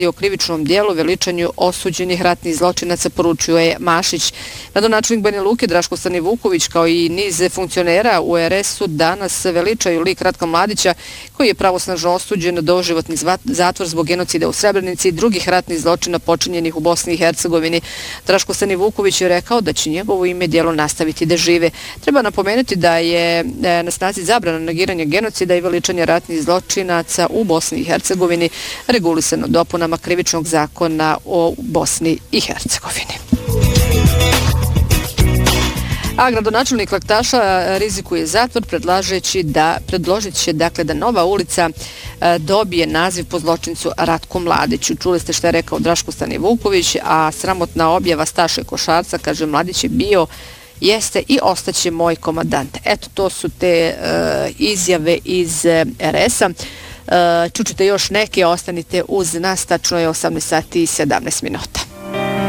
o krivičnom dijelu veličanju osuđenih ratnih zločinaca, poručuje Mašić. Gradonačelnik Banja Luke Draško Stanivuković kao i niz funkcionera u RS-u danas veličaju lik Ratka Mladića koji je pravosnažno osuđen na doživotni zatvor zbog genocida u Srebrenici i drugih ratnih zločina počinjenih u Bosni i Hercegovini. Draško Stanivuković je rekao da će njegovo ime djelo nastaviti da žive. Treba napomenuti da je na snazi zabrana negiranja genocida i veličanja ratnih zločinaca u Bosni i Hercegovini regulisano dopunama krivičnog zakona o Bosni i Hercegovini. A gradonačelnik Laktaša rizikuje zatvor predložit će da nova ulica dobije naziv po zločincu Ratku Mladiću. Čuli ste što je rekao Draško Stanivuković, a sramotna objava Staše Košarca, kaže Mladić je bio, jeste i ostaće moj komandant. Eto, to su te izjave iz RS-a. Čućete još neke, ostanite uz nas, tačno je 18 sati i 17 minuta.